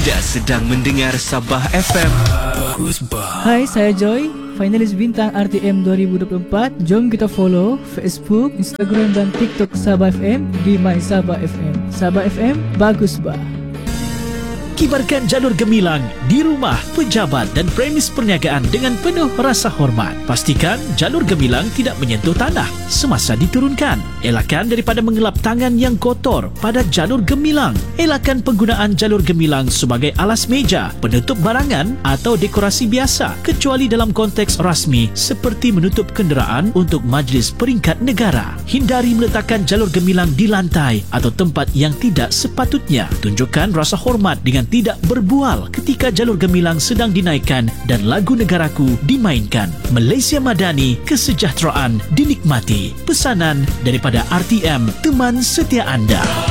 Anda sedang mendengar Sabah FM. Hai, saya Joy, finalis bintang RTM 2024. Jom kita follow Facebook, Instagram dan TikTok Sabah FM di My Sabah FM. Sabah FM, bagus bah. Kibarkan jalur gemilang di rumah, pejabat dan premis perniagaan dengan penuh rasa hormat. Pastikan jalur gemilang tidak menyentuh tanah semasa diturunkan. Elakkan daripada mengelap tangan yang kotor pada jalur gemilang. Elakkan penggunaan jalur gemilang sebagai alas meja, penutup barangan atau dekorasi biasa kecuali dalam konteks rasmi seperti menutup kenderaan untuk majlis peringkat negara. Hindari meletakkan jalur gemilang di lantai atau tempat yang tidak sepatutnya. Tunjukkan rasa hormat dengan tidak berbual ketika jalur gemilang sedang dinaikkan dan lagu negaraku dimainkan. Malaysia Madani, kesejahteraan dinikmati. Pesanan daripada RTM, teman setia anda.